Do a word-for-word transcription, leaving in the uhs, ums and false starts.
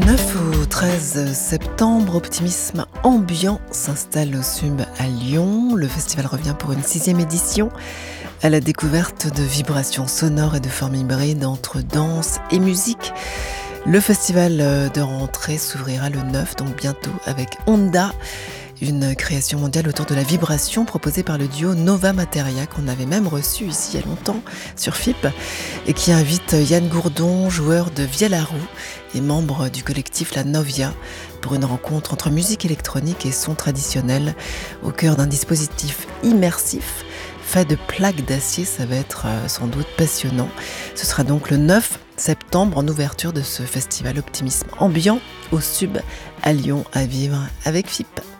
neuf au treize septembre, Optimisme Ambiant s'installe au Sub à Lyon. Le festival revient pour une sixième édition à la découverte de vibrations sonores et de formes hybrides entre danse et musique. Le festival de rentrée s'ouvrira le neuf, donc bientôt, avec Onda, une création mondiale autour de la vibration proposée par le duo Nova Materia, qu'on avait même reçu ici il y a longtemps sur F I P, et qui invite Yann Gourdon, joueur de vielle à roue et membre du collectif La Novia, pour une rencontre entre musique électronique et son traditionnel au cœur d'un dispositif immersif fait de plaques d'acier. Ça va être sans doute passionnant. Ce sera donc le neuf septembre en ouverture de ce festival Optimisme Ambiant au Sub à Lyon, à vivre avec F I P.